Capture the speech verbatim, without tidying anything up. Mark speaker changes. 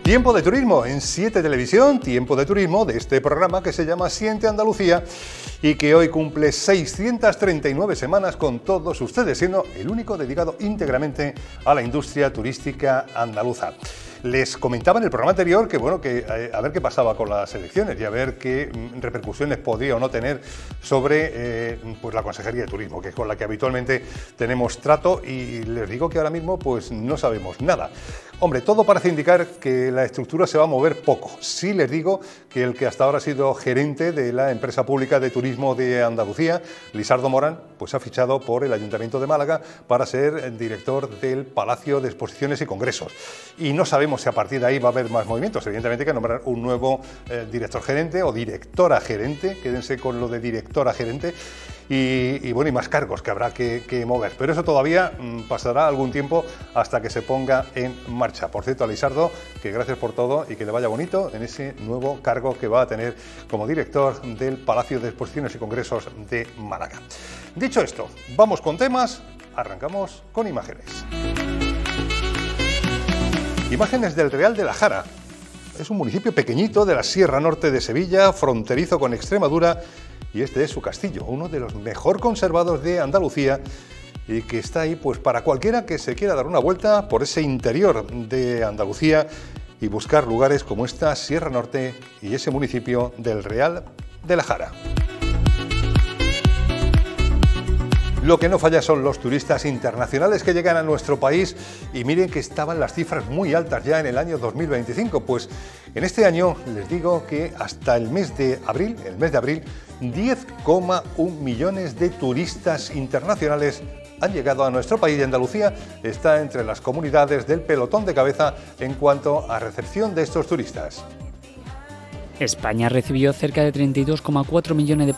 Speaker 1: Tiempo de turismo en siete Televisión, tiempo de turismo de este programa que se llama Siente Andalucía y que hoy cumple seiscientas treinta y nueve semanas con todos ustedes, siendo el único dedicado íntegramente a la industria turística andaluza. Les comentaba en el programa anterior que, bueno, que eh, a ver qué pasaba con las elecciones y a ver qué mm, repercusiones podía o no tener sobre eh, pues la Consejería de Turismo, que es con la que habitualmente tenemos trato, y les digo que ahora mismo pues no sabemos nada. Hombre, todo parece indicar que la estructura se va a mover poco. Sí les digo que el que hasta ahora ha sido gerente de la empresa pública de turismo de Andalucía, Lisardo Morán, pues ha fichado por el Ayuntamiento de Málaga para ser director del Palacio de Exposiciones y Congresos. Y no sabemos si a partir de ahí va a haber más movimientos. Evidentemente hay que nombrar un nuevo eh, director gerente o directora gerente, quédense con lo de directora gerente, y, y bueno, y más cargos que habrá que, que mover. Pero eso todavía mmm, pasará algún tiempo hasta que se ponga en marcha. Por cierto, a Lisardo, que gracias por todo y que le vaya bonito en ese nuevo cargo que va a tener como director del Palacio de Exposiciones y Congresos de Málaga. Dicho esto, vamos con temas, arrancamos con imágenes. Imágenes del Real de la Jara. Es un municipio pequeñito de la Sierra Norte de Sevilla, fronterizo con Extremadura, y este es su castillo, uno de los mejor conservados de Andalucía, y que está ahí pues para cualquiera que se quiera dar una vuelta por ese interior de Andalucía y buscar lugares como esta Sierra Norte y ese municipio del Real de la Jara. Lo que no falla son los turistas internacionales que llegan a nuestro país, y miren que estaban las cifras muy altas ya en el año dos mil veinticinco, pues en este año les digo que hasta el mes de abril, el mes de abril, diez coma uno millones de turistas internacionales han llegado a nuestro país, y Andalucía está entre las comunidades del pelotón de cabeza en cuanto a recepción de estos turistas.
Speaker 2: España recibió cerca de treinta y dos coma cuatro millones de